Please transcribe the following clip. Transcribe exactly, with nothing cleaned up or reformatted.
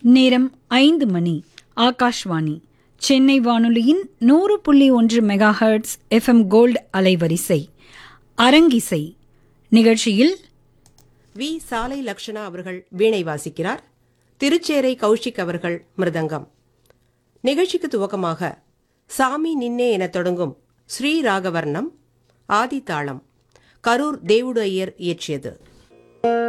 நேரம் ஐந்து மணி. ஆகாஷ்வாணி சென்னை வானொலியின் நூறு புள்ளி ஒன்று மெகா ஹெர்ட்ஸ் எஃப்எம் கோல்டு அலைவரிசை. அரங்கிசை நிகழ்ச்சியில் வி சாலை லக்ஷணா அவர்கள் வீணை வாசிக்கிறார். திருச்சேரை கௌஷிக் அவர்கள் மிருதங்கம். நிகழ்ச்சிக்கு துவக்கமாக சாமி நின்னே என தொடங்கும் ஸ்ரீ ராகவர்ணம் ஆதி தாளம் கரூர் தேவுடு ஐயர் இயற்றியது.